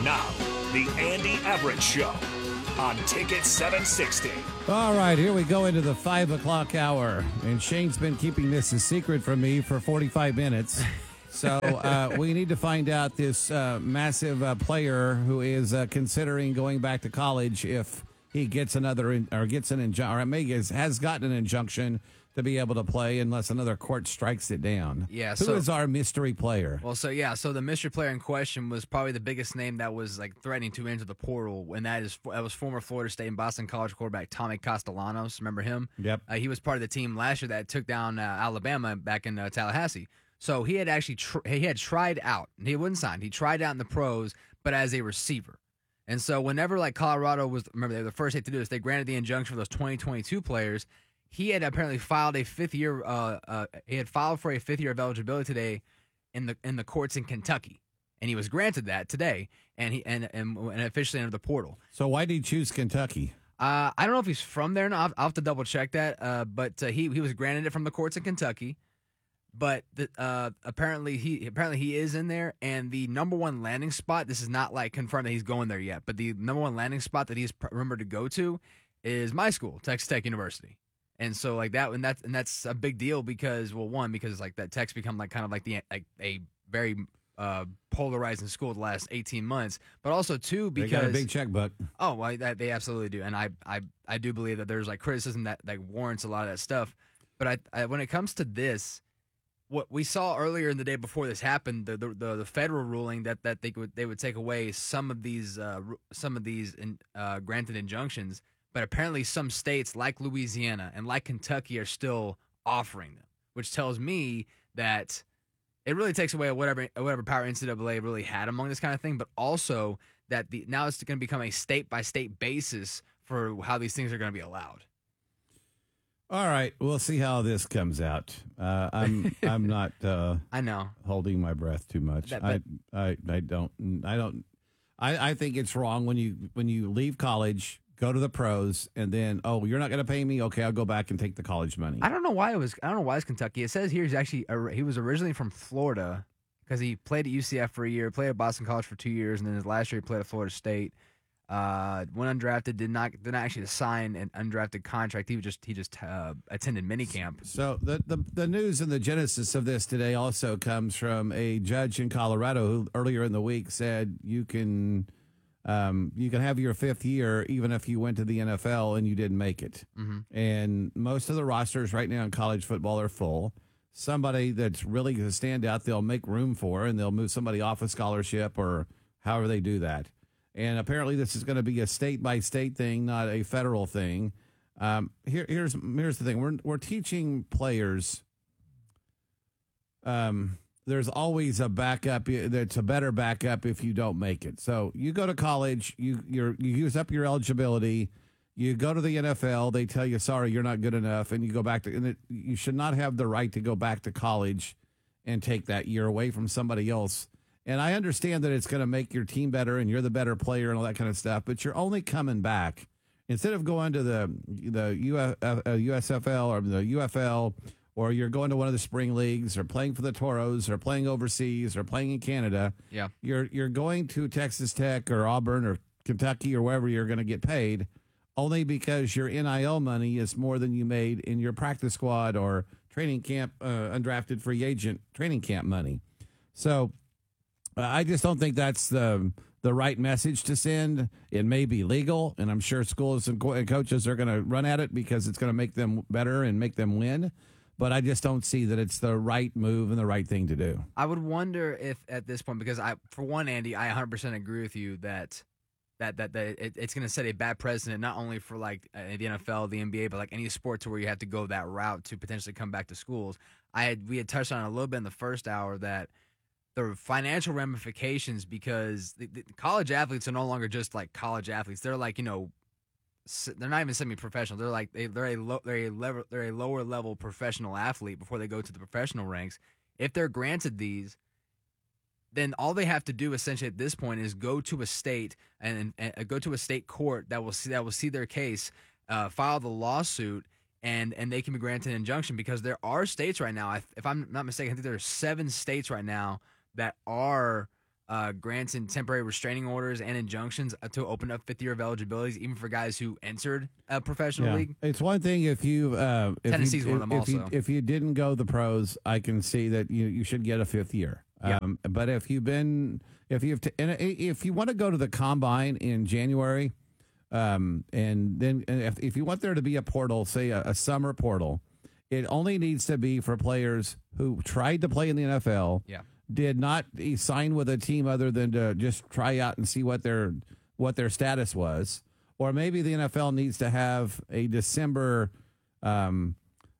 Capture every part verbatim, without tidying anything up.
Now, the Andy Everett Show on Ticket seven sixty. All right, here we go into the five o'clock hour. And Shane's been keeping this a secret from me for forty-five minutes. So uh, we need to find out this uh, massive uh, player who is uh, considering going back to college if he gets another in, or gets an injunction, or maybe has, has gotten an injunction to be able to play unless another court strikes it down. Yeah. Who so, is our mystery player? Well, so yeah, so the mystery player in question was probably the biggest name that was like threatening to enter the portal, and that is that was former Florida State and Boston College quarterback Tommy Castellanos. Remember him? Yep. Uh, he was part of the team last year that took down uh, Alabama back in uh, Tallahassee. So he had actually tr- he had tried out. He wasn't signed. He tried out in the pros, but as a receiver. And so whenever like Colorado was, remember they were the first state to do this, they granted the injunction for those twenty twenty-two players. He had apparently filed a fifth year. Uh, uh, he had filed for a fifth year of eligibility today in the in the courts in Kentucky, and he was granted that today, and he and and, and officially entered the portal. So why did he choose Kentucky? Uh, I don't know if he's from there. Now I'll, I'll have to double check that. Uh, but uh, he he was granted it from the courts in Kentucky. But the, uh, apparently he apparently he is in there, and the number one landing spot. This is not like confirmed that he's going there yet, but the number one landing spot that he's remembered to go to is my school, Texas Tech University. And so like that, and that's and that's a big deal because well, one because like that Tech's become like kind of like the like a very uh, polarizing school the last eighteen months, but also two because they got a big checkbook. Oh, well, that, they absolutely do, and I I I do believe that there's like criticism that that warrants a lot of that stuff. But I, I when it comes to this. What we saw earlier in the day before this happened, the the, the, the federal ruling that, that they would they would take away some of these uh, some of these in, uh, granted injunctions, but apparently some states like Louisiana and like Kentucky are still offering them, which tells me that it really takes away whatever whatever power N C double A really had among this kind of thing, but also that the now it's going to become a state by state basis for how these things are going to be allowed. All right, we'll see how this comes out. Uh, I'm I'm not. Uh, I know holding my breath too much. That, I, I I don't I don't. I, I think it's wrong when you when you leave college, go to the pros, and then oh you're not going to pay me. Okay, I'll go back and take the college money. I don't know why it was. I don't know why it's Kentucky. It says here he's actually he was originally from Florida because he played at U C F for a year, played at Boston College for two years, and then his last year he played at Florida State. Uh, went undrafted, did not did not actually sign an undrafted contract. He just he just uh, attended minicamp. So the, the the news and the genesis of this today also comes from a judge in Colorado who earlier in the week said you can um, you can have your fifth year even if you went to the N F L and you didn't make it. Mm-hmm. And most of the rosters right now in college football are full. Somebody that's really going to stand out, they'll make room for, and they'll move somebody off a scholarship or however they do that. And apparently this is going to be a state-by-state thing, not a federal thing. Um, here, here's here's the thing. We're we're teaching players um, there's always a backup. That's a better backup if you don't make it. So you go to college, you you're, you use up your eligibility, you go to the N F L, they tell you, sorry, you're not good enough, and you go back to and it, you should not have the right to go back to college and take that year away from somebody else. And I understand that it's going to make your team better and you're the better player and all that kind of stuff, but you're only coming back. Instead of going to the the U S F L or the U F L, or you're going to one of the spring leagues or playing for the Toros or playing overseas or playing in Canada, yeah, you're you're going to Texas Tech or Auburn or Kentucky or wherever you're going to get paid only because your N I L money is more than you made in your practice squad or training camp, uh, undrafted free agent training camp money. So I just don't think that's the the right message to send. It may be legal, and I'm sure schools and, co- and coaches are going to run at it because it's going to make them better and make them win. But I just don't see that it's the right move and the right thing to do. I would wonder if at this point, because I, for one, Andy, I one hundred percent agree with you that that that, that it, it's going to set a bad precedent not only for like uh, the N F L, the N B A, but like any sport to where you have to go that route to potentially come back to schools. I had we had touched on it a little bit in the first hour that the financial ramifications, because the, the college athletes are no longer just like college athletes. They're like, you know, they're not even semi-professional. They're like they, they're a low, they're a level, they're a lower level professional athlete before they go to the professional ranks. If they're granted these, then all they have to do essentially at this point is go to a state and, and, and go to a state court that will see that will see their case, uh, file the lawsuit, and and they can be granted an injunction, because there are states right now. If I'm not mistaken, I think there are seven states right now that are uh, granting temporary restraining orders and injunctions to open up fifth year of eligibilities, even for guys who entered a professional Yeah. league. It's one thing if you uh, if Tennessee's you, one of them if you, also. if you didn't go the pros, I can see that you you should get a fifth year. Yep. Um, but if you've been if you've t- and if you want to go to the combine in January, um, and then and if if you want there to be a portal, say a, a summer portal, it only needs to be for players who tried to play in the N F L. Yeah. Did not sign with a team other than to just try out and see what their what their status was, or maybe the N F L needs to have a December, um,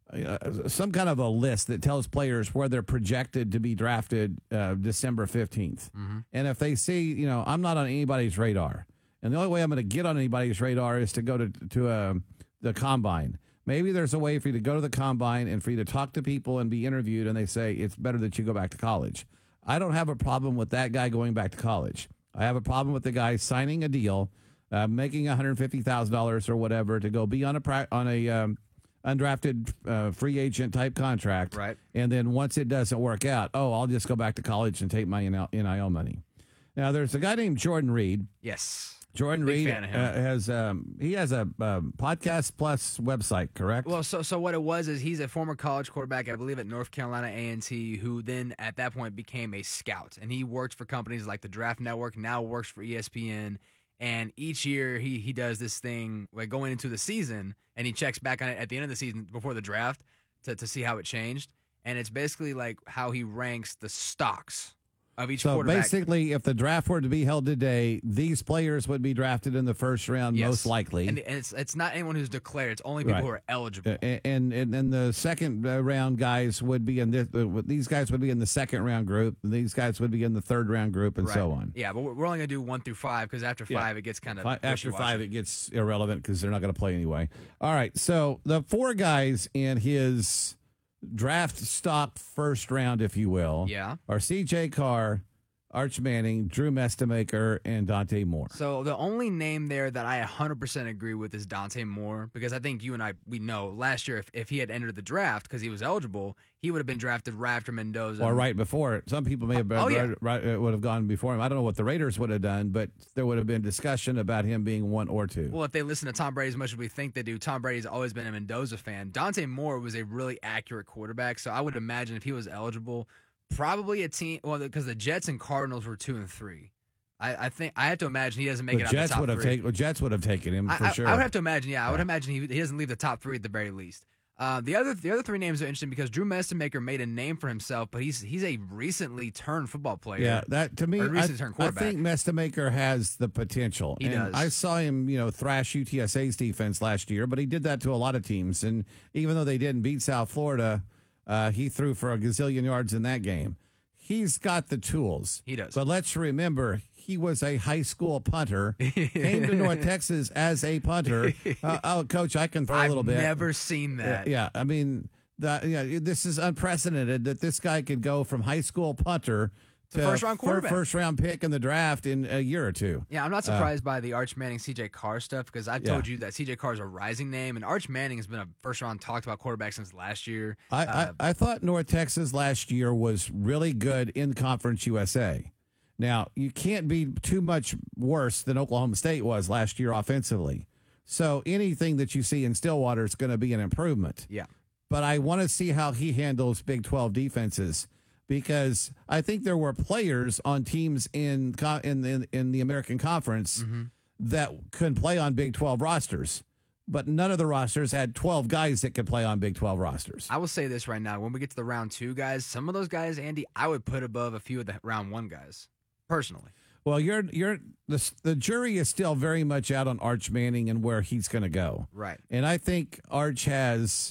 uh, some kind of a list that tells players where they're projected to be drafted uh, December fifteenth. Mm-hmm. And if they see, you know, I'm not on anybody's radar, and the only way I'm going to get on anybody's radar is to go to to uh, the combine. Maybe there's a way for you to go to the combine and for you to talk to people and be interviewed, and they say it's better that you go back to college. I don't have a problem with that guy going back to college. I have a problem with the guy signing a deal, uh, making one hundred fifty thousand dollars or whatever to go be on a pra- on a um, undrafted uh, free agent type contract. Right. And then once it doesn't work out, oh, I'll just go back to college and take my N I L money. Now, there's a guy named Jordan Reed. Yes. Jordan Big Reed fan of uh, him. has um, he has a um, podcast plus website, correct? Well, so so what it was is he's a former college quarterback, I believe, at North Carolina A and T, who then at that point became a scout, and he worked for companies like the Draft Network. Now works for E S P N, and each year he he does this thing like going into the season, and he checks back on it at the end of the season before the draft to to see how it changed, and it's basically like how he ranks the stocks of each so quarterback. basically, if the draft were to be held today, these players would be drafted in the first round, Yes. most likely. And, and it's it's not anyone who's declared; it's only people Right. who are eligible. Uh, and and then the second uh, round guys would be in this. Uh, these guys would be in the second round group. And these guys would be in the third round group, and Right. so on. Yeah, but we're we're only gonna do one through five because after Yeah. five it gets kind of Fi- After five, it gets irrelevant because they're not going to play anyway. All right, so the four guys in his draft stock first round, if you will, Yeah. are C J Carr, Arch Manning, Drew Mestemaker, and Dante Moore. So the only name there that I one hundred percent agree with is Dante Moore, because I think you and I, we know last year if, if he had entered the draft because he was eligible, he would have been drafted right after Mendoza. Or right before it. Some people may have been, Oh, yeah. right, right, uh, would have gone before him. I don't know what the Raiders would have done, but there would have been discussion about him being one or two. Well, if they listen to Tom Brady as much as we think they do, Tom Brady's always been a Mendoza fan. Dante Moore was a really accurate quarterback, so I would imagine if he was eligible, probably a team, well, because the Jets and Cardinals were two and three. I, I think I have to imagine he doesn't make the it out Jets the top would have three. taken. Well, Jets would have taken him I, for I, sure. I would have to imagine, yeah, I would Yeah. imagine he, he doesn't leave the top three at the very least. Uh, the other the other three names are interesting because Drew Mestemaker made a name for himself, but he's he's a recently turned football player. Yeah, that to me, Or I, recently turned I quarterback. think Mestemaker has the potential. He and does. I saw him, you know, thrash U T S A's defense last year, but he did that to a lot of teams. And even though they didn't beat South Florida, uh, he threw for a gazillion yards in that game. He's got the tools. He does. But let's remember, he was a high school punter, came to North Texas as a punter. Uh, oh, coach, I can throw a I've little bit. never seen that. Yeah, I mean, that, yeah, this is unprecedented that this guy could go from high school punter to first-round quarterback. first round pick in the draft in a year or two. Yeah, I'm not surprised by the Arch Manning, C J Carr stuff because I've Yeah. told you that C J Carr is a rising name, and Arch Manning has been a first round talked about quarterback since last year. I, Uh, I, I thought North Texas last year was really good in Conference U S A. Now, you can't be too much worse than Oklahoma State was last year offensively. So anything that you see in Stillwater is going to be an improvement. yeah, But I want to see how he handles Big twelve defenses because I think there were players on teams in co- in in, in the American Conference Mm-hmm. that could play on Big twelve rosters, but none of the rosters had twelve guys that could play on Big twelve rosters. I will say this right now: when we get to the round two guys, some of those guys, Andy, I would put above a few of the round one guys, personally. Well, you're you're the the jury is still very much out on Arch Manning and where he's going to go. Right. And I think Arch has,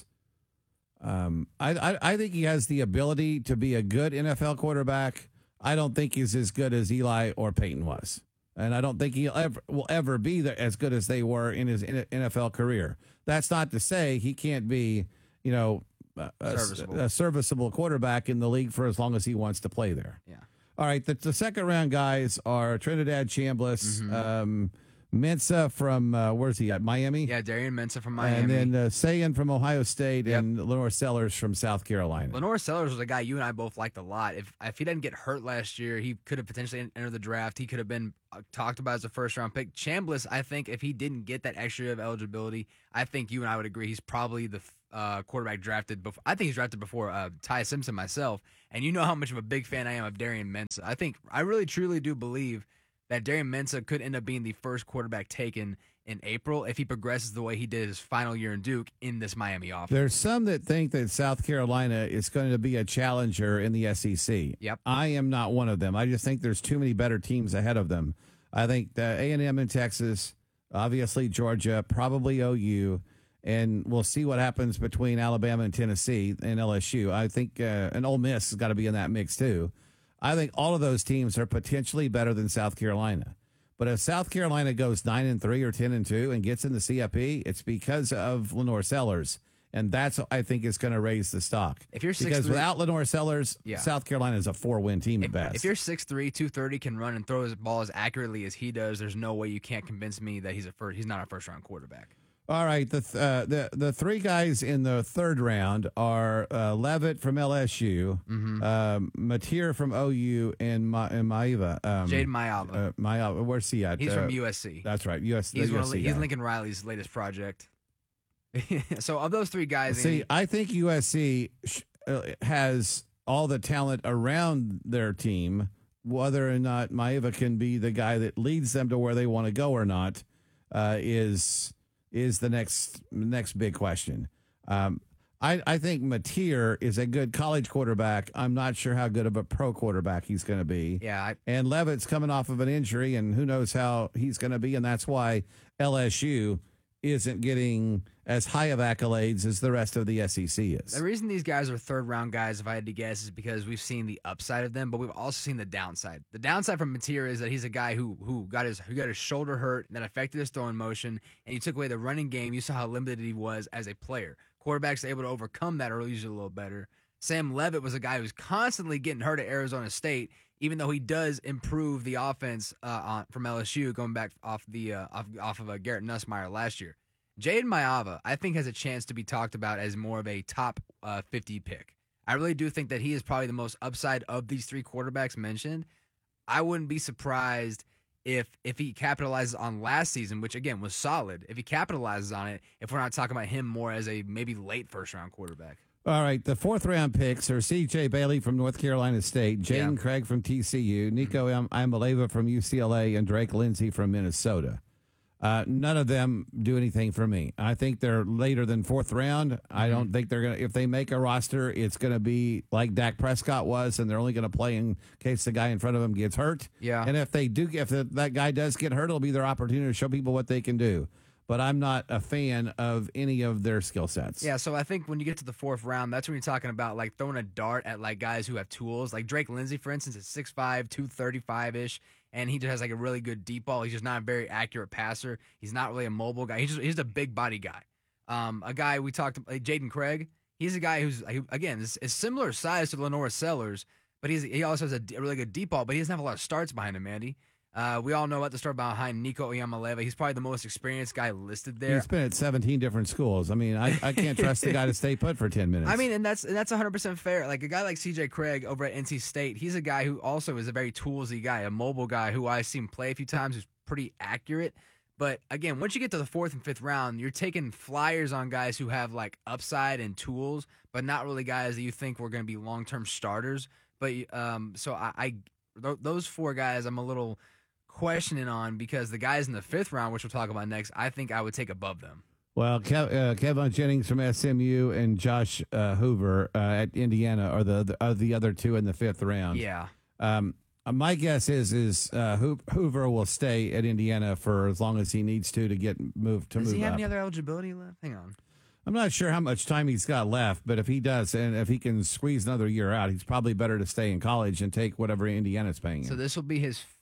um, I, I I think he has the ability to be a good N F L quarterback. I don't think he's as good as Eli or Peyton was, and I don't think he ever will ever be the, as good as they were in his N F L career. That's not to say he can't be, you know, a, a- Serviceable. a serviceable quarterback in the league for as long as he wants to play there. Yeah. All right, the, the second round guys are Trinidad Chambliss, Mm-hmm. um, Mensah from, uh, where's he at? Miami? Yeah, Darian Mensah from Miami. And then uh, Sayan from Ohio State Yep. and Lenore Sellers from South Carolina. Lenore Sellers was a guy you and I both liked a lot. If if he didn't get hurt last year, he could have potentially entered the draft. He could have been uh, talked about as a first round pick. Chambliss, I think, if he didn't get that extra year of eligibility, I think you and I would agree he's probably the uh, quarterback drafted before. I think he's drafted before uh, Ty Simpson myself. And you know how much of a big fan I am of Darian Mensah. I think I really truly do believe that Darian Mensah could end up being the first quarterback taken in April if he progresses the way he did his final year in Duke in this Miami offense. There's some that think that South Carolina is going to be a challenger in the S E C. Yep. I am not one of them. I just think there's too many better teams ahead of them. I think the A and M in Texas, obviously Georgia, probably O U, and we'll see what happens between Alabama and Tennessee and L S U. I think uh, and Ole Miss has got to be in that mix too. I think all of those teams are potentially better than South Carolina. But if South Carolina goes nine and three or ten and two and gets in the C F P, it's because of Lenore Sellers, and that's I think is going to raise the stock. If you're six because three, without Lenore Sellers, yeah. South Carolina is a four win team if, at best. If you're six three, two thirty, can run and throw his ball as accurately as he does, there's no way you can't convince me that he's a first. He's not a first round quarterback. All right, the th- uh, the the three guys in the third round are uh, Levitt from L S U, Mm-hmm. um, Mateer from O U, and, Ma- and Maiva. Um, Jaden Mayava. Uh, Maiava. Where's he at? He's uh, from U S C. That's right. U S, He's, one U S C of, he's guy. Lincoln Riley's latest project. So of those three guys, See, Andy, I think U S C sh- uh, has all the talent around their team. Whether or not Maiva can be the guy that leads them to where they want to go or not uh, is is the next next big question. Um, I, I think Mateer is a good college quarterback. I'm not sure how good of a pro quarterback he's going to be. yeah, I, And Levitt's coming off of an injury, and who knows how he's going to be, and that's why L S U isn't getting as high of accolades as the rest of the S E C is. the reason these guys are third round guys, if I had to guess, is because we've seen the upside of them, but we've also seen the downside. The downside from Mateer is that he's a guy who who got his who got his shoulder hurt that affected his throwing motion, and you took away the running game. You saw how limited he was as a player. Quarterbacks able to overcome that are usually a little better. Sam Levitt was a guy who's constantly getting hurt at Arizona State, even though he does improve the offense uh, on, from L S U, going back off the uh, off, off of uh, Garrett Nussmeier last year. Jaden Mayava, I think, has a chance to be talked about as more of a top uh, fifty pick. I really do think that he is probably the most upside of these three quarterbacks mentioned. I wouldn't be surprised if if he capitalizes on last season, which, again, was solid. If he capitalizes on it, if we're not talking about him more as a maybe late first-round quarterback. All right, the fourth round picks are C J Bailey from North Carolina State, Jaden Yeah. Craig from T C U, Nico Im- Imaleva from U C L A, and Drake Lindsey from Minnesota. Uh, none of them do anything for me. I think they're later than fourth round. Mm-hmm. I don't think they're going to, if they make a roster, it's going to be like Dak Prescott was, and they're only going to play in case the guy in front of them gets hurt. Yeah. And if they do, if the, that guy does get hurt, it'll be their opportunity to show people what they can do. But I'm not a fan of any of their skill sets. Yeah, so I think when you get to the fourth round, that's when you're talking about like throwing a dart at like guys who have tools. Like Drake Lindsey, for instance, is six five, two thirty-five-ish, and he just has like a really good deep ball. He's just not a very accurate passer. He's not really a mobile guy. He's just he's a big body guy. Um, a guy we talked about, like Jaden Craig. He's a guy who's again is, is similar size to Lenore Sellers, but he's he also has a, a really good deep ball. But he doesn't have a lot of starts behind him, Andy. Uh, we all know about the story behind Nico Iamaleava. He's probably the most experienced guy listed there. He's been at seventeen different schools. I mean, I, I can't trust the guy to stay put for ten minutes. I mean, and that's and that's one hundred percent fair. Like a guy like C J Craig over at N C State, he's a guy who also is a very toolsy guy, a mobile guy who I've seen play a few times, who's pretty accurate. But again, once you get to the fourth and fifth round, you're taking flyers on guys who have like upside and tools, but not really guys that you think were going to be long-term starters. But um, so I, I th- those four guys, I'm a little questioning on because the guys in the fifth round, which we'll talk about next, I think I would take above them. Well, Kev, uh, Kevin Jennings from S M U and Josh uh, Hoover uh, at Indiana are the, the are the other two in the fifth round. Yeah. Um, uh, my guess is is uh, Ho- Hoover will stay at Indiana for as long as he needs to to get moved to Does move he have up. any other eligibility left? Hang on. I'm not sure how much time he's got left, but if he does, and if he can squeeze another year out, he's probably better to stay in college and take whatever Indiana's paying him. So this will be his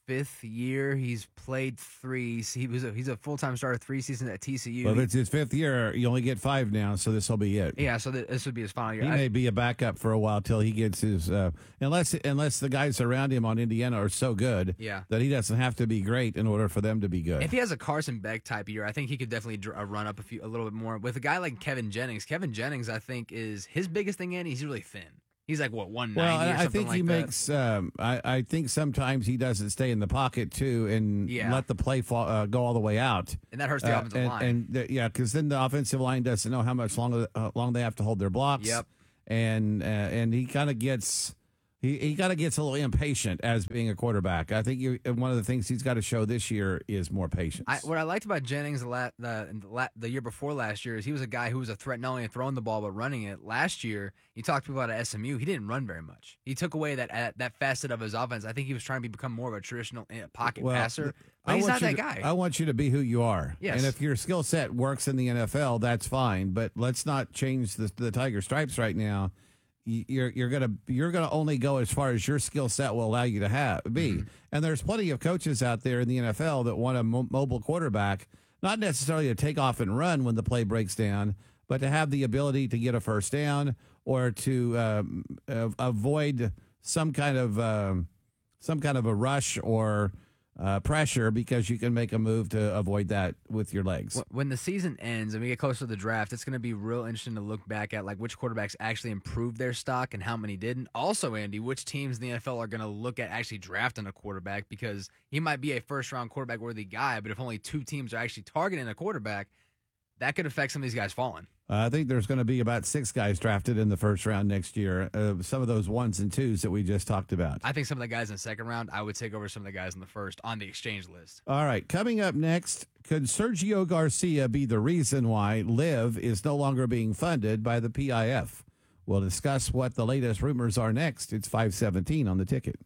fifth year. He's played three. He was a, he's a full time starter three seasons at T C U. Well, if it's his fifth year, you only get five now, so this will be it. Yeah, so th- this would be his final year. He I, may be a backup for a while till he gets his, uh, unless unless the guys around him on Indiana are so good Yeah. that he doesn't have to be great in order for them to be good. If he has a Carson Beck type year, I think he could definitely dr- uh, run up a few, a little bit more. With a guy like Kevin Jennings, Kevin Jennings, I think is his biggest thing. Andy, he's really thin. He's like what one ninety well, or I, I something think like he that. makes. Um, I, I think sometimes he doesn't stay in the pocket too, and Yeah. let the play fall, uh, go all the way out, and that hurts the Uh, offensive and, line. And the, yeah, because then the offensive line doesn't know how much longer uh, long they have to hold their blocks. Yep. And uh, and he kind of gets. He, he kind of gets a little impatient as being a quarterback. I think you, one of the things he's got to show this year is more patience. I, what I liked about Jennings the, la- the, the, la- the year before last year is he was a guy who was a threat not only in throwing the ball but running it. Last year, you talked to people about S M U, he didn't run very much. He took away that uh, that facet of his offense. I think he was trying to become more of a traditional uh, pocket Well, passer, but I he's want not you that to- guy. I want you to be who you are. Yes. And if your skill set works in the N F L, that's fine. But let's not change the, the Tiger Stripes right now. You- You're you're gonna you're gonna only go as far as your skill set will allow you to have be. Mm-hmm. And there's plenty of coaches out there in the N F L that want a mo- mobile quarterback, not necessarily to take off and run when the play breaks down, but to have the ability to get a first down or to um, uh, avoid some kind of um, some kind of a rush or uh, pressure because you can make a move to avoid that with your legs. Wh- When the season ends and we get closer to the draft, it's going to be real interesting to look back at like which quarterbacks actually improved their stock and how many didn't. Also, Andy, which teams in the N F L are going to look at actually drafting a quarterback because he might be a first-round quarterback-worthy guy, but if only two teams are actually targeting a quarterback, that could affect some of these guys falling. Uh, I think there's going to be about six guys drafted in the first round next year. Uh, some of those ones and twos that we just talked about. I think some of the guys in the second round, I would take over some of the guys in the first on the exchange list. All right, coming up next, could Sergio Garcia be the reason why LIV is no longer being funded by the P I F? We'll discuss what the latest rumors are next. It's five seventeen on the ticket.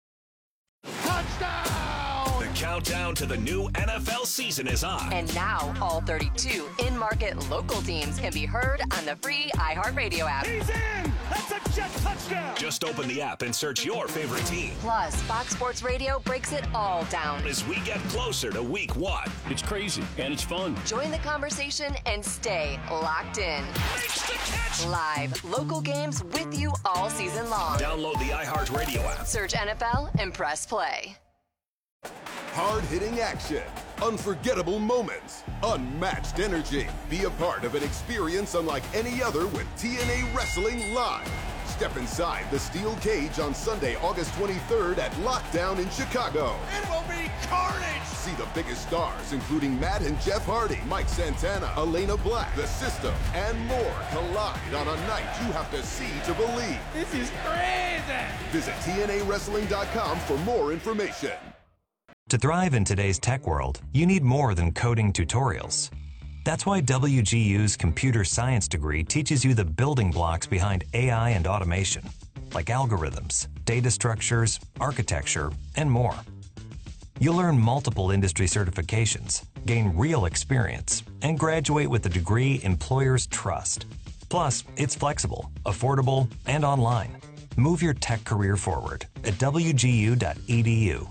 The countdown to the new N F L season is on. And now, all thirty-two in-market local teams can be heard on the free iHeartRadio app. He's in! That's a jet touchdown! Just open the app and search your favorite team Plus, Fox Sports Radio breaks it all down. as we get closer to week one. It's crazy and it's fun. Join the conversation and stay locked in. Makes the catch! Live, local games with you all season long. Download the iHeartRadio app. Search N F L and press play. Hard-hitting action, unforgettable moments, unmatched energy. Be a part of an experience unlike any other with T N A Wrestling Live. Step inside the steel cage on Sunday, August twenty-third at Lockdown in Chicago. It will be carnage! See the biggest stars, including Matt and Jeff Hardy, Mike Santana, Elena Black, The System, and more collide on a night you have to see to believe. This is crazy! Visit T N A wrestling dot com for more information. To thrive in today's tech world, you need more than coding tutorials. That's why W G U's computer science degree teaches you the building blocks behind A I and automation, like algorithms, data structures, architecture, and more. You'll earn multiple industry certifications, gain real experience, and graduate with a degree employers trust. Plus, it's flexible, affordable, and online. Move your tech career forward at W G U dot E D U.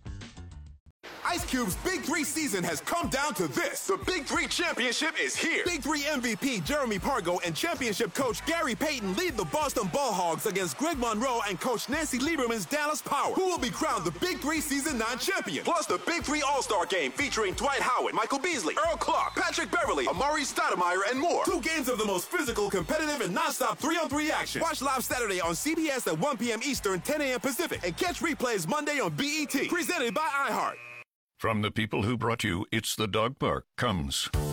Ice Cube's Big Three season has come down to this. The Big Three Championship is here. Big Three M V P Jeremy Pargo and championship coach Gary Payton lead the Boston Ball Hogs against Greg Monroe and coach Nancy Lieberman's Dallas Power, who will be crowned the Big Three Season nine champion. Plus the Big Three All-Star Game featuring Dwight Howard, Michael Beasley, Earl Clark, Patrick Beverly, Amari Stoudemire, and more. Two games of the most physical, competitive, and nonstop three-on-three action. Watch live Saturday on C B S at one p.m. Eastern, ten a.m. Pacific, and catch replays Monday on B E T. Presented by iHeart. From the people who brought you It's the Dog Park comes